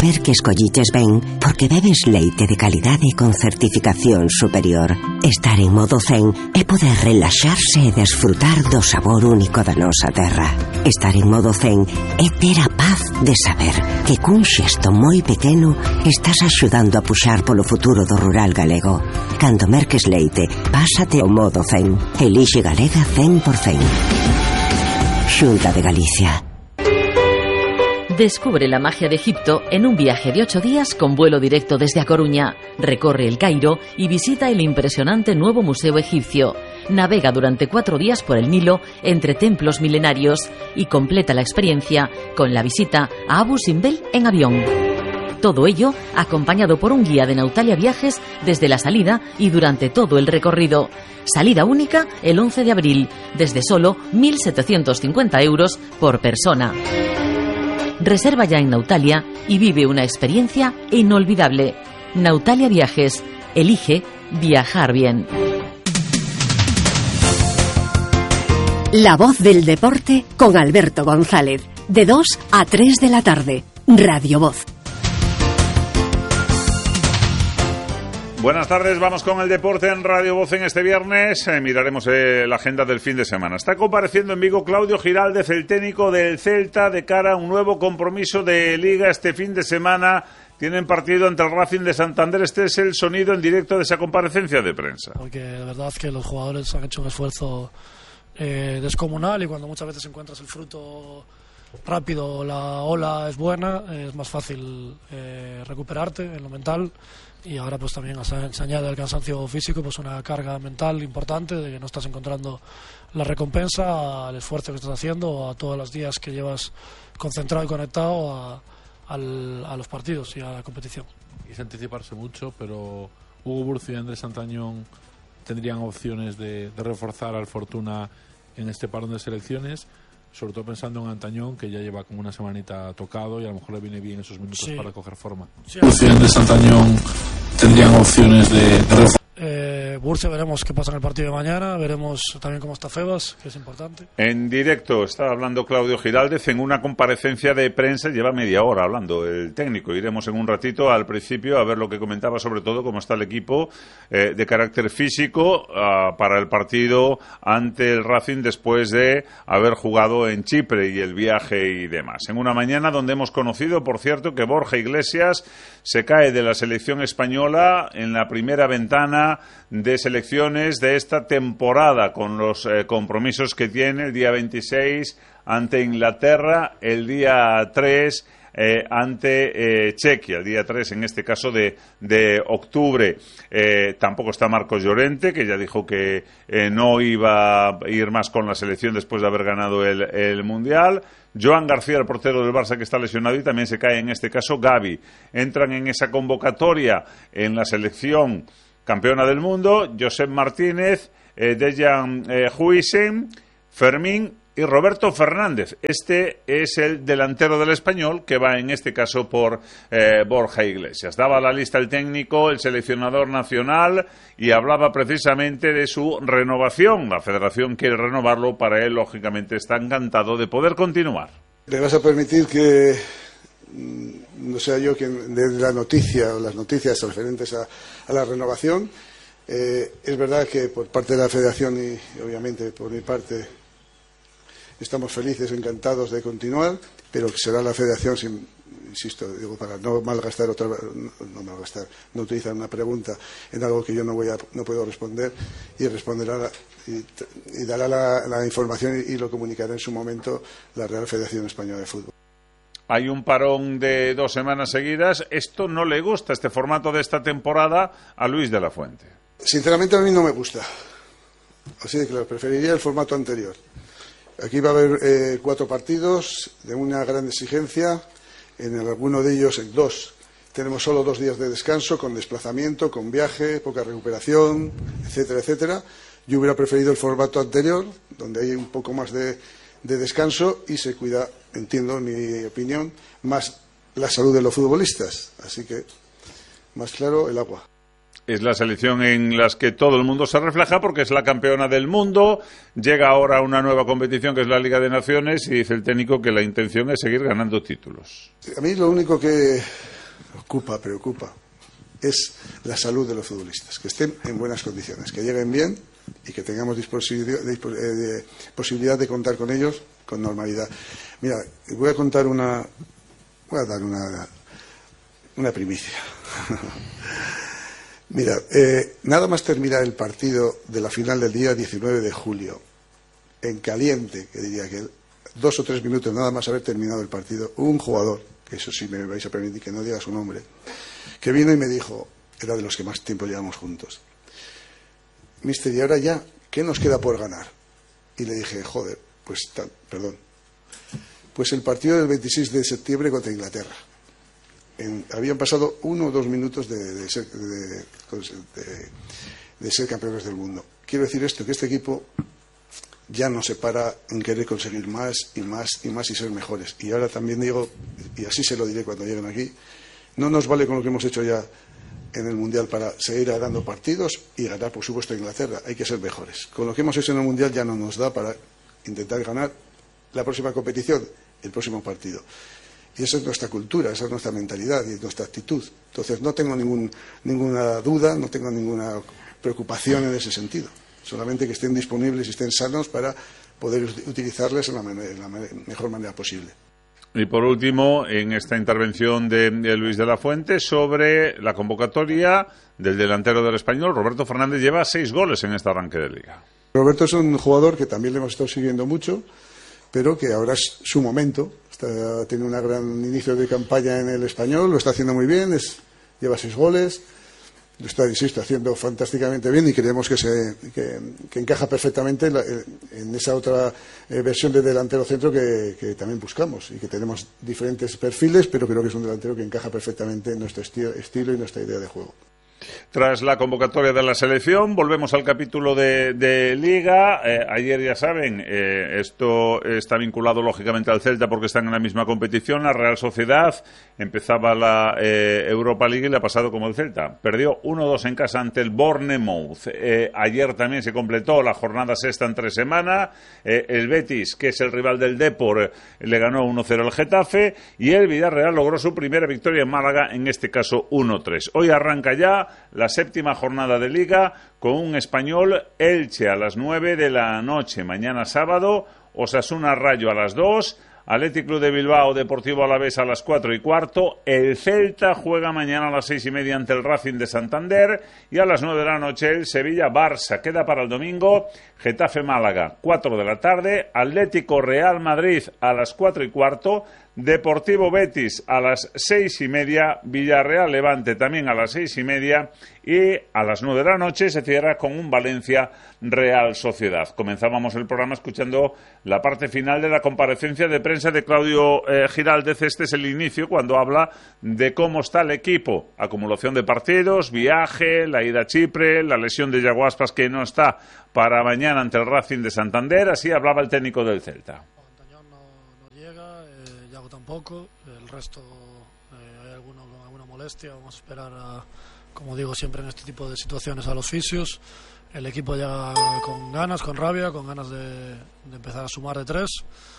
saber que escolliches ben porque bebes leite de calidade con certificación superior. Estar en modo zen é poder relaxarse e desfrutar do sabor único da nosa terra. Estar en modo zen é ter a paz de saber que cun xesto moi pequeno estás axudando a puxar polo futuro do rural galego. Cando merques leite, pásate ao modo zen. Elixe Galega 100%. Xunta de Galicia. Descubre la magia de Egipto en un viaje de 8 días con vuelo directo desde A Coruña. Recorre el Cairo y visita el impresionante nuevo museo egipcio. Navega durante 4 días por el Nilo entre templos milenarios y completa la experiencia con la visita a Abu Simbel en avión. Todo ello acompañado por un guía de Nautalia Viajes desde la salida y durante todo el recorrido. Salida única el 11 de abril, desde solo 1.750 euros por persona. Reserva ya en Nautalia y vive una experiencia inolvidable. Nautalia Viajes. Elige viajar bien. La voz del deporte con Alberto González. De 2 a 3 de la tarde. Radio Voz. Buenas tardes, vamos con el deporte en Radio Voz en este viernes. Miraremos la agenda del fin de semana. Está compareciendo en Vigo Claudio Giraldez, el técnico del Celta, de cara a un nuevo compromiso de Liga este fin de semana. Tienen partido ante el Racing de Santander. Este es el sonido en directo de esa comparecencia de prensa. Porque de verdad que los jugadores han hecho un esfuerzo descomunal, y cuando muchas veces encuentras el fruto rápido, la ola es buena, es más fácil recuperarte en lo mental. Y ahora pues también se añade al cansancio físico pues una carga mental importante de que no estás encontrando la recompensa al esfuerzo que estás haciendo, a todos los días que llevas concentrado y conectado a los partidos y a la competición. Es anticiparse mucho, pero Hugo Burcio y Andrés Santañón tendrían opciones de reforzar al Fortuna en este parón de selecciones, sobre todo pensando en Antañón, que ya lleva como una semanita tocado y a lo mejor le viene bien esos minutos para coger forma. Sí. Burcio de Santañón tendrían opciones de Burcio, veremos qué pasa en el partido de mañana, veremos también cómo está Febas, que es importante. En directo está hablando Claudio Giraldez en una comparecencia de prensa, lleva media hora hablando el técnico. Iremos en un ratito al principio a ver lo que comentaba, sobre todo cómo está el equipo de carácter físico para el partido ante el Racing después de haber jugado en Chipre y el viaje y demás. En una mañana donde hemos conocido, por cierto, que Borja Iglesias se cae de la selección española en la primera ventana de selecciones de esta temporada, con los compromisos que tiene el día 26 ante Inglaterra, el día 3 ante Chequia, el día 3 en este caso de octubre. Tampoco está Marcos Llorente, que ya dijo que no iba a ir más con la selección después de haber ganado el Mundial. Joan García, el portero del Barça, que está lesionado, y también se cae en este caso Gavi. Entran en esa convocatoria en la selección campeona del mundo Josep Martínez, Dejan Huijsen, Fermín y Roberto Fernández. Este es el delantero del Español, que va en este caso por Borja Iglesias. Daba la lista el técnico, el seleccionador nacional, y hablaba precisamente de su renovación. La federación quiere renovarlo, para él lógicamente está encantado de poder continuar. Me vas a permitir que no sea yo quien dé la noticia o las noticias referentes a la renovación. Es verdad que por parte de la federación y obviamente por mi parte estamos felices, encantados de continuar, pero que será la federación, insisto, digo, para no no utilizar una pregunta en algo que yo no puedo responder, y responderá y dará la información y lo comunicará en su momento la Real Federación Española de Fútbol. Hay un parón de 2 semanas seguidas. Esto no le gusta, este formato de esta temporada, a Luis de la Fuente. Sinceramente a mí no me gusta. Así de claro, preferiría el formato anterior. Aquí va a haber 4 partidos de una gran exigencia. En alguno de ellos, en 2, tenemos solo 2 días de descanso, con desplazamiento, con viaje, poca recuperación, etcétera, etcétera. Yo hubiera preferido el formato anterior, donde hay un poco más de descanso y se cuida, entiendo, en mi opinión, más la salud de los futbolistas. Así que, más claro, el agua. Es la selección en la que todo el mundo se refleja, porque es la campeona del mundo. Llega ahora una nueva competición, que es la Liga de Naciones, y dice el técnico que la intención es seguir ganando títulos. A mí lo único que preocupa, es la salud de los futbolistas, que estén en buenas condiciones, que lleguen bien y que tengamos posibilidad de contar con ellos con normalidad. Mira, voy a dar una primicia. Mira, nada más terminar el partido de la final del día 19 de julio, en caliente, que diría que 2 o 3 minutos nada más haber terminado el partido, hubo un jugador, que eso sí me vais a permitir que no diga su nombre, que vino y me dijo, era de los que más tiempo llevamos juntos: mister, y ahora ya, ¿qué nos queda por ganar? Y le dije, joder, pues el partido del 26 de septiembre contra Inglaterra. Habían pasado 1 o 2 minutos de ser campeones del mundo. Quiero decir esto, que este equipo ya no se para en querer conseguir más y más y más y ser mejores. Y ahora también digo, y así se lo diré cuando lleguen aquí, no nos vale con lo que hemos hecho ya en el Mundial para seguir ganando partidos y ganar, por supuesto, a Inglaterra. Hay que ser mejores. Con lo que hemos hecho en el Mundial ya no nos da para intentar ganar la próxima competición, el próximo partido. Y esa es nuestra cultura, esa es nuestra mentalidad y nuestra actitud. Entonces no tengo ninguna duda, no tengo ninguna preocupación en ese sentido. Solamente que estén disponibles y estén sanos para poder utilizarles de la mejor manera posible. Y por último, en esta intervención de Luis de la Fuente sobre la convocatoria del delantero del Español, Roberto Fernández lleva 6 goles en este arranque de Liga. Roberto es un jugador que también le hemos estado siguiendo mucho, pero que ahora es su momento. Tiene un gran inicio de campaña en el Español, lo está haciendo muy bien, lleva 6 goles, lo está haciendo fantásticamente bien y creemos que encaja perfectamente en esa otra versión de delantero centro que también buscamos y que tenemos diferentes perfiles, pero creo que es un delantero que encaja perfectamente en nuestro estilo y nuestra idea de juego. Tras la convocatoria de la selección, volvemos al capítulo de Liga. Ayer, ya saben, esto está vinculado lógicamente al Celta porque están en la misma competición. La Real Sociedad empezaba la Europa League y le ha pasado como el Celta. Perdió 1-2 en casa ante el Bournemouth. Ayer también se completó la jornada sexta en 3 semanas. El Betis, que es el rival del Depor, le ganó 1-0 al Getafe. Y el Villarreal logró su primera victoria en Málaga, en este caso 1-3. Hoy arranca ya la 7ª jornada de Liga con un Español Elche a las 9 de la noche. Mañana sábado, Osasuna Rayo a las 2, Athletic Club de Bilbao Deportivo Alavés a las 4:15. El Celta juega mañana a las 6:30 ante el Racing de Santander y a las 9 de la noche el Sevilla Barça. Queda para el domingo Getafe Málaga, 4 de la tarde, Atlético Real Madrid a las 4:15, Deportivo Betis a las 6:30, Villarreal Levante también a las 6:30 y a las 9 de la noche se cierra con un Valencia Real Sociedad. Comenzábamos el programa escuchando la parte final de la comparecencia de prensa de Claudio Giraldez. Este es el inicio cuando habla de cómo está el equipo, acumulación de partidos, viaje, la ida a Chipre, la lesión de Yago Aspas que no está para mañana ante el Racing de Santander. Así hablaba el técnico del Celta. Tampoco, el resto hay alguna molestia, vamos a esperar como digo siempre en este tipo de situaciones, a los fisios. El equipo llega con ganas, con rabia, con ganas de empezar a sumar de 3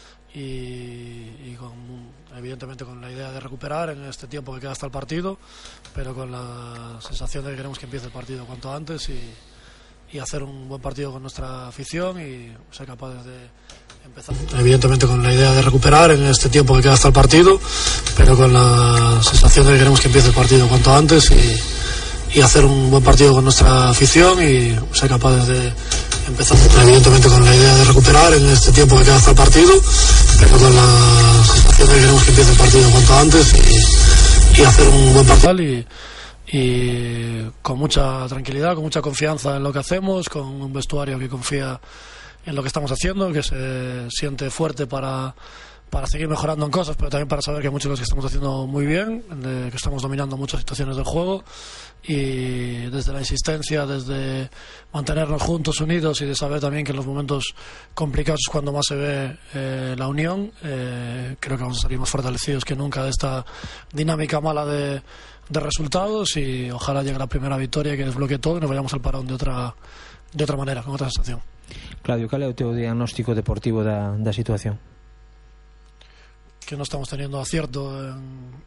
y evidentemente con la idea de recuperar en este tiempo que queda hasta el partido, pero con la sensación de que queremos que empiece el partido cuanto antes y hacer un buen partido con nuestra afición y ser capaces de empezar. Evidentemente con la idea de recuperar en este tiempo que queda hasta el partido, pero con la sensación de que queremos que empiece el partido cuanto antes y hacer un buen partido con nuestra afición y ser capaces de empezar. Evidentemente con la idea de recuperar en este tiempo que queda hasta el partido, pero con la sensación de que queremos que empiece el partido cuanto antes y hacer un buen partido y con mucha tranquilidad, con mucha confianza en lo que hacemos, con un vestuario que confía en lo que estamos haciendo, que se siente fuerte para seguir mejorando en cosas, pero también para saber que hay muchas cosas que estamos haciendo muy bien, que estamos dominando muchas situaciones del juego y desde la insistencia, desde mantenernos juntos, unidos y de saber también que en los momentos complicados es cuando más se ve la unión. Creo que vamos a salir más fortalecidos que nunca de esta dinámica mala de resultados y ojalá llegue la primera victoria que desbloquee todo y nos vayamos al parón de otra manera, con otra sensación. Claudio, cal é o teu diagnóstico deportivo da situación? Que no estamos teniendo acierto en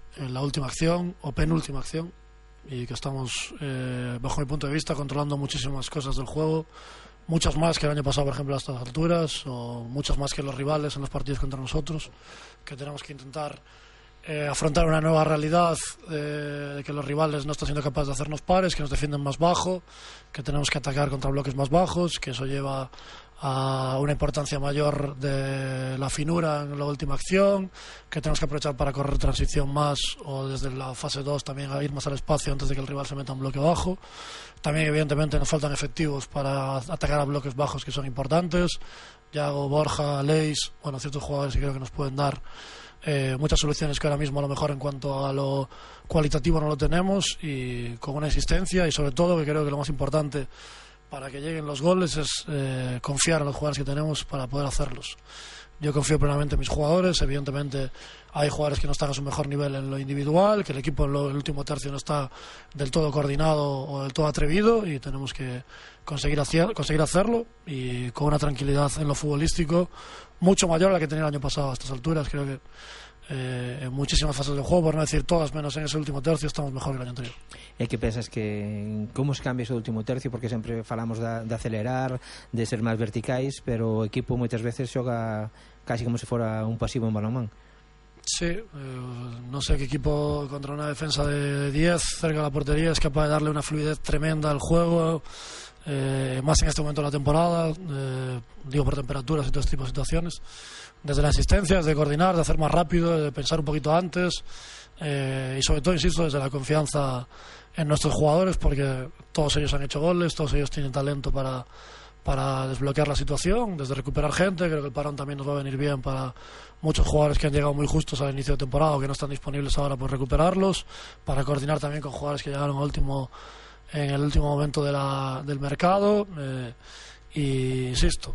en la última acción o penúltima acción, y que estamos, bajo mi punto de vista, controlando muchísimas cosas del juego, muchas más que el año pasado, por ejemplo, a estas alturas, o muchas más que los rivales en los partidos contra nosotros, que tenemos que intentar afrontar una nueva realidad de que los rivales no están siendo capaces de hacernos pares, que nos defienden más bajo, que tenemos que atacar contra bloques más bajos, que eso lleva a una importancia mayor de la finura en la última acción, que tenemos que aprovechar para correr transición más, o desde la fase 2 también a ir más al espacio antes de que el rival se meta en bloque bajo. También evidentemente nos faltan efectivos para atacar a bloques bajos que son importantes. Yago, Borja, Leis, bueno, ciertos jugadores que creo que nos pueden dar muchas soluciones que ahora mismo a lo mejor en cuanto a lo cualitativo no lo tenemos, y con una existencia, y sobre todo que creo que lo más importante para que lleguen los goles es confiar en los jugadores que tenemos para poder hacerlos. Yo confío plenamente en mis jugadores. Evidentemente hay jugadores que no están a su mejor nivel en lo individual, que el equipo en el último tercio no está del todo coordinado o del todo atrevido, y tenemos que conseguir hacerlo, y con una tranquilidad en lo futbolístico mucho mayor a la que tenía el año pasado. A estas alturas creo que en muchísimas fases del juego, por no decir todas, menos en ese último tercio, estamos mejor que el año anterior. E que pensas que como se cambia ese último tercio? Porque sempre falamos de acelerar, de ser máis verticais, pero o equipo moitas veces xoga casi como se fora un pasivo en balonmán. Sí, no sé qué equipo contra una defensa de 10 cerca de la portería es capaz de darle una fluidez tremenda al juego, más en este momento de la temporada, digo por temperaturas y todo este tipo de situaciones, desde las asistencias, de coordinar, de hacer más rápido, de pensar un poquito antes, y sobre todo, insisto, desde la confianza en nuestros jugadores, porque todos ellos han hecho goles, todos ellos tienen talento para desbloquear la situación, desde recuperar gente. Creo que el parón también nos va a venir bien para muchos jugadores que han llegado muy justos al inicio de temporada o que no están disponibles ahora, por recuperarlos, para coordinar también con jugadores que llegaron en el último momento del mercado, y insisto,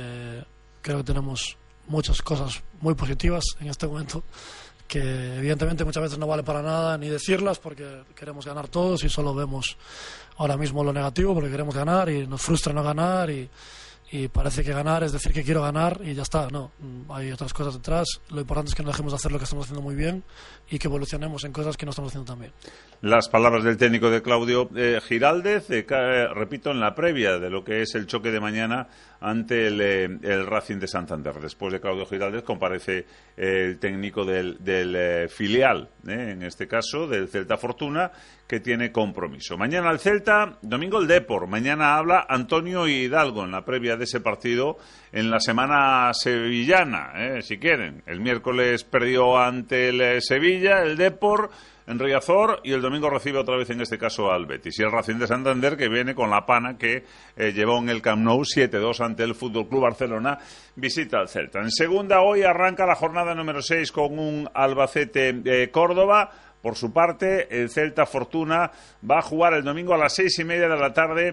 creo que tenemos muchas cosas muy positivas en este momento, que evidentemente muchas veces no vale para nada ni decirlas, porque queremos ganar todos y solo vemos ahora mismo lo negativo, porque queremos ganar y nos frustra no ganar, y parece que ganar es decir que quiero ganar y ya está. No, hay otras cosas detrás. Lo importante es que no dejemos de hacer lo que estamos haciendo muy bien y que evolucionemos en cosas que no estamos haciendo tan bien. Las palabras del técnico de Claudio Giraldez, repito, en la previa de lo que es el choque de mañana ante el Racing de Santander. Después de Claudio Giraldez comparece el técnico del filial, en este caso del Celta Fortuna, que tiene compromiso. Mañana el Celta, domingo el Depor. Mañana habla Antonio Hidalgo en la previa de ese partido en la semana sevillana, si quieren. El miércoles perdió ante el Sevilla, el Depor, en Riazor, y el domingo recibe otra vez, en este caso, al Betis. Y el Racing de Santander, que viene con la pana que llevó en el Camp Nou 7-2 ante el FC Barcelona, visita al Celta. En segunda, hoy arranca la jornada número 6 con un Albacete-Córdoba. Por su parte, el Celta Fortuna va a jugar el domingo a las 6:30 de la tarde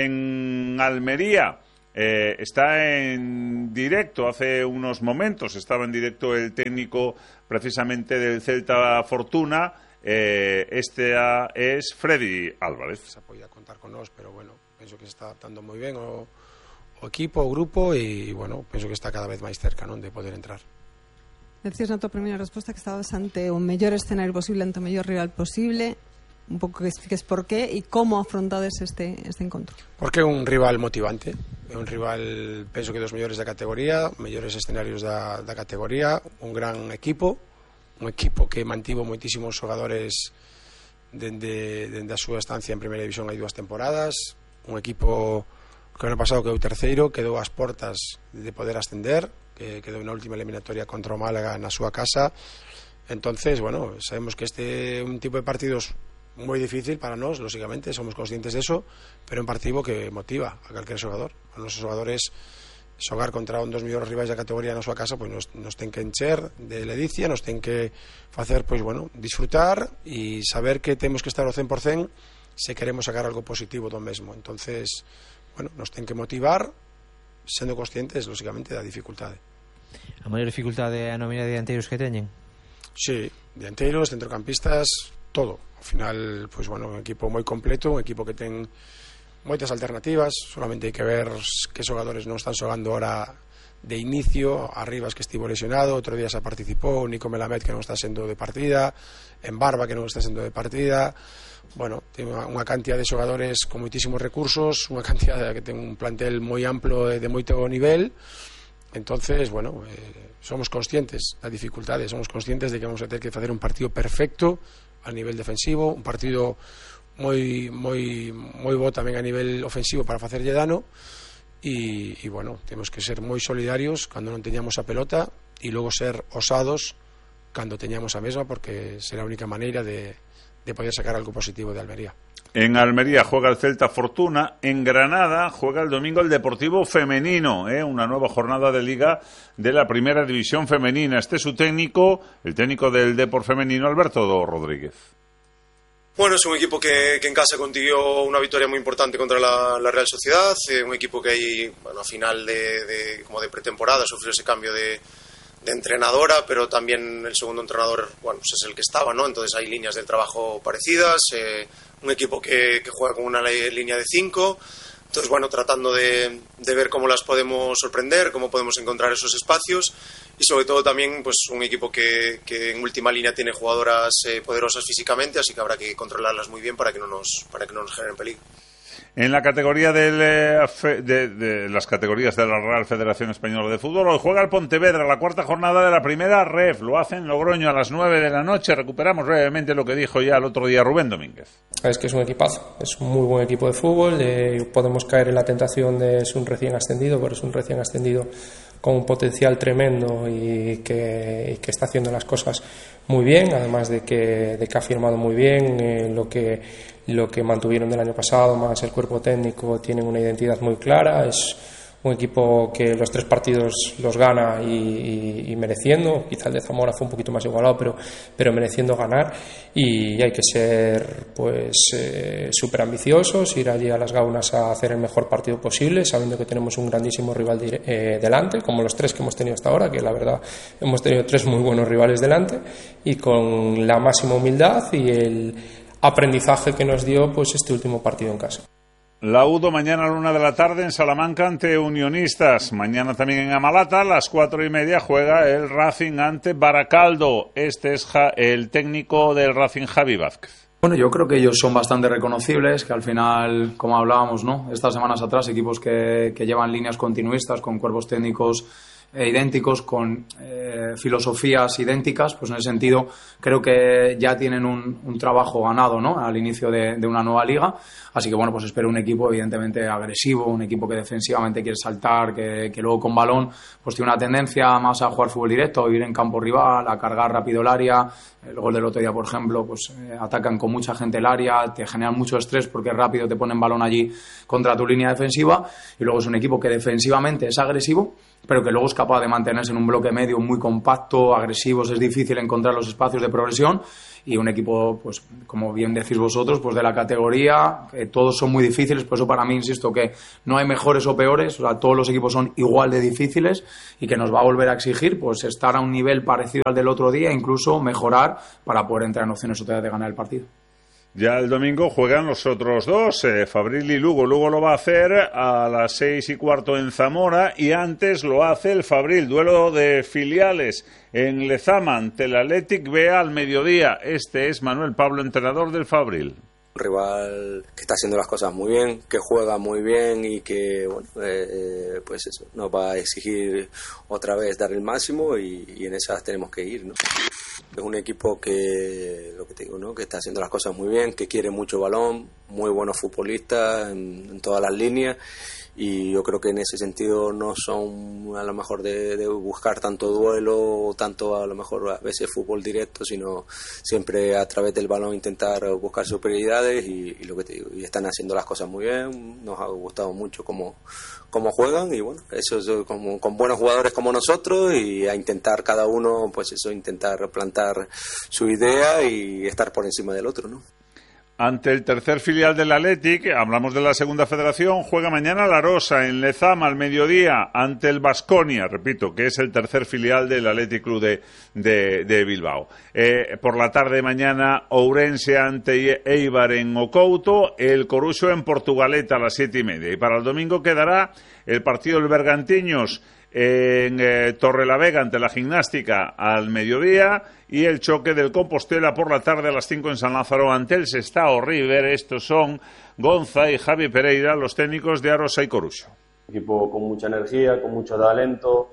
en Almería. Está en directo, hace unos momentos estaba en directo el técnico precisamente del Celta Fortuna. Este es Freddy Álvarez. Se podía contar con nosotros, pero bueno, pienso que se está adaptando moi ben o equipo, o grupo, e bueno, pienso que está cada vez máis cerca, non, de poder entrar. Decías na tua primeira resposta que estabas ante o mellor escenario posible, ante o mellor rival posible. Un pouco que expliques por qué e como afrontades este encontro. Porque é un rival motivante, é un rival, penso que dos mellores da categoría, mellores escenarios da categoría, un gran equipo, un equipo que mantivo moitísimos xogadores dende a súa estancia en primeira división hai 2 temporadas, un equipo que o ano pasado quedou terceiro, quedou ás portas de poder ascender, que quedou na última eliminatoria contra o Málaga na súa casa. Entonces, bueno, sabemos que este é un tipo de partidos moi difícil para nós, lógicamente, somos conscientes de eso, pero un partido que motiva a calquer xogador. A nosos xogadores, xogar contra un dos mellores rivais da categoría na súa casa, pois nos ten que encher de ledicia, nos ten que facer, pois bueno, disfrutar e saber que temos que estar ao 100% se queremos sacar algo positivo do mesmo. Entonces, bueno, nos ten que motivar sendo conscientes, lógicamente, da dificultade. A maior dificultade é a nómina de dianteiros que teñen? Sí, dianteiros, centrocampistas, todo. Ao final, pois bueno, un equipo moi completo, un equipo que ten moitas alternativas, solamente hai que ver que xogadores non están xogando ahora de inicio. Arribas, que estivo lesionado, outro día xa participou, Nico Melamed, que non está sendo de partida, en Barba, que non está sendo de partida. Bueno, ten unha cantidad de xogadores con moitísimos recursos, unha cantidad que ten un plantel moi amplo de moito nivel. Entonces, bueno, somos conscientes da dificultade, somos conscientes de que vamos a ter que facer un partido perfecto a nivel defensivo, un partido moi bo tamén a nivel ofensivo para facerlle dano. E bueno, temos que ser moi solidarios cando non teñamos a pelota e logo ser osados cando teñamos a mesma, porque será a única maneira de poder sacar algo positivo de Almería. En Almería juega el Celta Fortuna, en Granada juega el domingo el Deportivo Femenino, una nueva jornada de Liga de la Primera División Femenina. Este es su técnico, el técnico del Depor Femenino, Alberto Rodríguez. Bueno, es un equipo que en casa consiguió una victoria muy importante contra la Real Sociedad, un equipo que ahí, bueno, a final como de pretemporada sufrió ese cambio de entrenadora, pero también el segundo entrenador, bueno, pues es el que estaba, ¿no? Entonces hay líneas de trabajo parecidas, un equipo que juega con una línea de 5, entonces bueno, tratando de ver cómo las podemos sorprender, cómo podemos encontrar esos espacios y sobre todo también pues un equipo que en última línea tiene jugadoras poderosas físicamente, así que habrá que controlarlas muy bien para que no nos generen peligro. En la categoría de las categorías de la Real Federación Española de Fútbol, hoy juega el Pontevedra, la cuarta jornada de la primera ref. Lo hace en Logroño a las 9 de la noche. Recuperamos brevemente lo que dijo ya el otro día Rubén Domínguez. Es que es un equipazo, es un muy buen equipo de fútbol. Podemos caer en la tentación de ser un recién ascendido, pero es un recién ascendido con un potencial tremendo y que está haciendo las cosas muy bien, además de que ha firmado muy bien lo que mantuvieron del año pasado, más el cuerpo técnico, tienen una identidad muy clara. Es un equipo que los 3 partidos los gana y mereciendo. Quizá el de Zamora fue un poquito más igualado, pero mereciendo ganar, y hay que ser pues súper ambiciosos, ir allí a las Gaunas a hacer el mejor partido posible, sabiendo que tenemos un grandísimo rival delante, como los 3 que hemos tenido hasta ahora, que la verdad hemos tenido 3 muy buenos rivales delante, y con la máxima humildad y el aprendizaje que nos dio pues este último partido en casa. La UDO mañana a la 1 de la tarde en Salamanca ante Unionistas. Mañana también en Amalata a las 4:30 juega el Racing ante Baracaldo. Este es el técnico del Racing, Javi Vázquez. Bueno, yo creo que ellos son bastante reconocibles, que al final, como hablábamos, ¿no?, estas semanas atrás, equipos que llevan líneas continuistas con cuerpos técnicos idénticos, con filosofías idénticas, pues en ese sentido creo que ya tienen un trabajo ganado, ¿no?, al inicio de una nueva liga. Así que bueno, pues espero un equipo evidentemente agresivo, un equipo que defensivamente quiere saltar, que luego con balón pues tiene una tendencia más a jugar fútbol directo, a ir en campo rival, a cargar rápido el área. El gol del otro día, por ejemplo, pues atacan con mucha gente el área, te generan mucho estrés porque rápido te ponen balón allí contra tu línea defensiva, y luego es un equipo que defensivamente es agresivo, pero que luego es capaz de mantenerse en un bloque medio muy compacto, agresivos, es difícil encontrar los espacios de progresión, y un equipo, pues como bien decís vosotros, pues de la categoría, todos son muy difíciles. Por eso para mí, insisto, que no hay mejores o peores, o sea, todos los equipos son igual de difíciles, y que nos va a volver a exigir pues estar a un nivel parecido al del otro día, incluso mejorar para poder entrar en opciones otra vez de ganar el partido. Ya el domingo juegan los otros 2, Fabril y Lugo. Lugo lo va a hacer a las 6:15 en Zamora, y antes lo hace el Fabril, duelo de filiales en Lezama ante el Athletic B al mediodía. Este es Manuel Pablo, entrenador del Fabril. Un rival que está haciendo las cosas muy bien, que juega muy bien y que bueno, pues eso, nos va a exigir otra vez dar el máximo, y en esas tenemos que ir, ¿no? Es un equipo que, lo que te digo, ¿no?, que está haciendo las cosas muy bien, que quiere mucho balón, muy buenos futbolistas en todas las líneas, y yo creo que en ese sentido no son a lo mejor de buscar tanto duelo, tanto a lo mejor a veces fútbol directo, sino siempre a través del balón intentar buscar superioridades, y lo que te digo, y están haciendo las cosas muy bien. Nos ha gustado mucho cómo juegan, y bueno, eso es con buenos jugadores como nosotros, y a intentar cada uno, pues eso, intentar plantar su idea y estar por encima del otro, ¿no? ante el tercer filial del Athletic. Hablamos de la segunda federación. Juega mañana la Rosa en Lezama al mediodía ante el Baskonia, repito, que es el tercer filial del Athletic Club de Bilbao. Por la tarde mañana Ourense ante Eibar en Ocouto, el Coruxo en Portugaleta a las 7:30. Y para el domingo quedará el partido del Bergantiños en Torrelavega ante la Gimnástica al mediodía, y el choque del Compostela por la tarde a las 5 en San Lázaro ante el Sestao River. Estos son Gonza y Javi Pereira, los técnicos de Arosa y Coruxo. Equipo con mucha energía, con mucho talento,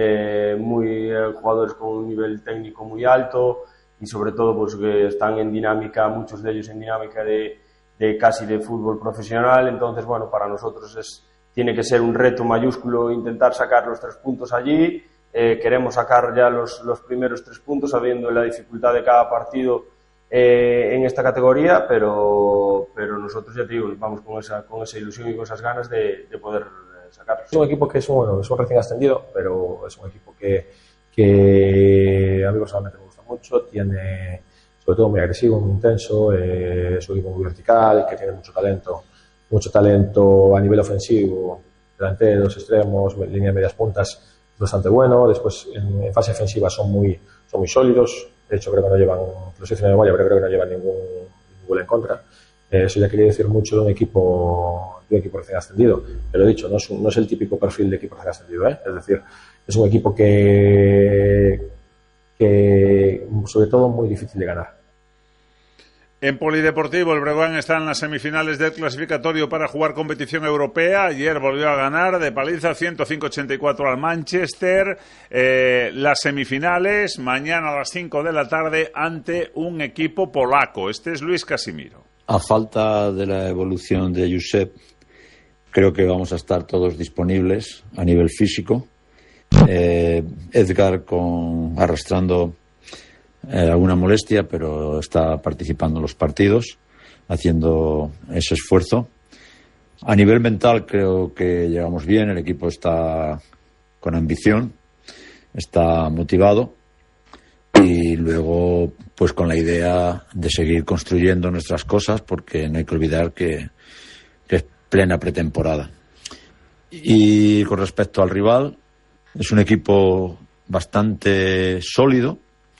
jugadores con un nivel técnico muy alto, y sobre todo pues que están en dinámica, muchos de ellos en dinámica de casi de fútbol profesional. Entonces, bueno, para nosotros tiene que ser un reto mayúsculo intentar sacar los 3 puntos allí. Queremos sacar ya los primeros 3 puntos, sabiendo la dificultad de cada partido en esta categoría, pero nosotros, ya te digo, vamos con esa ilusión y con esas ganas de poder sacarlos. Es un equipo que es un recién ascendido, pero es un equipo que a mí personalmente me gusta mucho. Tiene, sobre todo, muy agresivo, muy intenso, es un equipo muy vertical, que tiene mucho talento a nivel ofensivo, delanteros, extremos, línea de medias puntas, bastante bueno. Después en fase ofensiva son muy sólidos. De hecho, creo que no llevan, lo sé de memoria, pero creo que no llevan ningún gol en contra. Eso ya quería decir mucho de un equipo recién ascendido. Pero lo he dicho, no es el típico perfil de equipo recién ascendido, ¿eh? Es decir, es un equipo que sobre todo muy difícil de ganar. En polideportivo, el Breogán está en las semifinales del clasificatorio para jugar competición europea. Ayer volvió a ganar de paliza 105-84 al Manchester. Las semifinales, mañana a las 5 de la tarde, ante un equipo polaco. Este es Luis Casimiro. A falta de la evolución de Josep, creo que vamos a estar todos disponibles a nivel físico. Edgar arrastrando alguna molestia, pero está participando en los partidos, haciendo ese esfuerzo. A nivel mental creo que llegamos bien, el equipo está con ambición, está motivado, y luego pues con la idea de seguir construyendo nuestras cosas, porque no hay que olvidar que es plena pretemporada. Y con respecto al rival, es un equipo bastante sólido,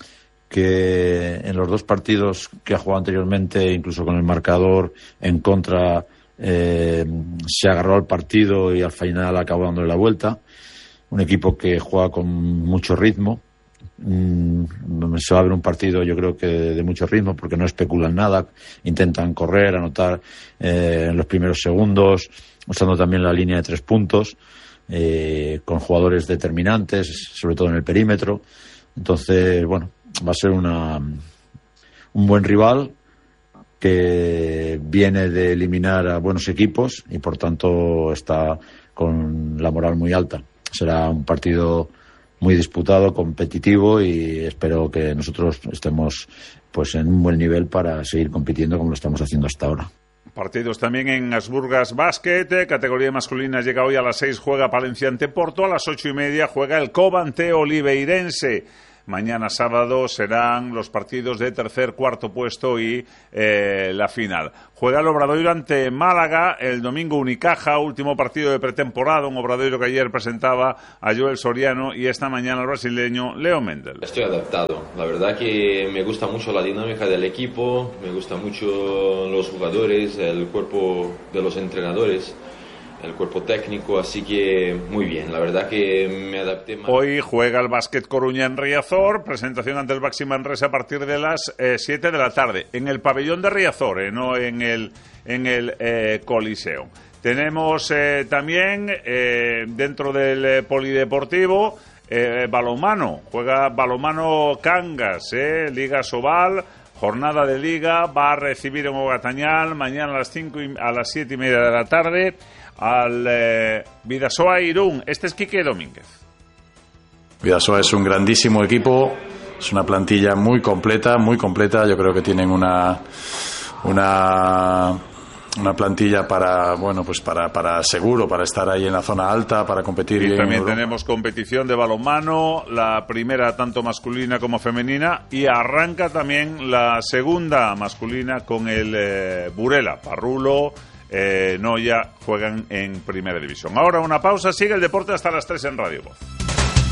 que en los 2 partidos que ha jugado anteriormente, incluso con el marcador en contra, se agarró al partido y al final acabó dándole la vuelta. Un equipo que juega con mucho ritmo. Se va a ver un partido, yo creo que de mucho ritmo, porque no especulan nada, intentan correr, anotar en los primeros segundos, usando también la línea de 3 puntos, con jugadores determinantes, sobre todo en el perímetro. Entonces, bueno, va a ser un buen rival que viene de eliminar a buenos equipos y por tanto está con la moral muy alta. Será un partido muy disputado, competitivo, y espero que nosotros estemos pues en un buen nivel para seguir compitiendo como lo estamos haciendo hasta ahora. Partidos también en Asburgas Basket, categoría masculina llega hoy a las 6, juega Palencia ante Porto, a las 8:30 juega el Covante Oliveirense. Mañana sábado serán los partidos de tercer, cuarto puesto y la final. Juega el Obradoiro ante Málaga, el domingo Unicaja, último partido de pretemporada, un Obradoiro que ayer presentaba a Joel Soriano, y esta mañana el brasileño Leo Mendel. Estoy adaptado, la verdad que me gusta mucho la dinámica del equipo, me gusta mucho los jugadores, el cuerpo de los entrenadores, el cuerpo técnico, así que muy bien, la verdad que me adapté más. Hoy juega el Básquet Coruña en Riazor, presentación ante el Baxi Manresa a partir de las 7 de la tarde, en el pabellón de Riazor, no en el Coliseo. Tenemos también dentro del polideportivo balonmano, juega balonmano Cangas, Liga Sobal, jornada de liga, va a recibir en Ogatañal mañana a las 7:30 de la tarde al Bidasoa Irún. Este es Quique Domínguez. Bidasoa es un grandísimo equipo, es una plantilla muy completa. Yo creo que tienen una una plantilla para, bueno, pues para seguro, para estar ahí en la zona alta, para competir. Y también en tenemos competición de balonmano, la primera tanto masculina como femenina, y arranca también la segunda masculina con el Burela. Parrulo, Noya juegan en primera división. Ahora una pausa, sigue el deporte hasta las 3 en Radio Voz.